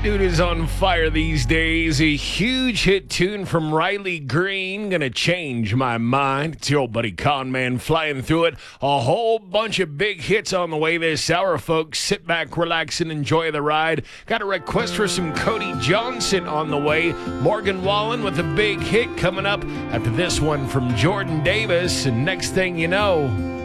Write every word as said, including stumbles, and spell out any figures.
dude is on fire these days. A huge hit tune from Riley Green, gonna change my mind. It's your old buddy Conman flying through it. A whole bunch of big hits on the way this hour, folks. Sit back, relax, and enjoy the ride. Got a request for some Cody Johnson on the way. Morgan Wallen with a big hit coming up after this one from Jordan Davis. And next thing you know,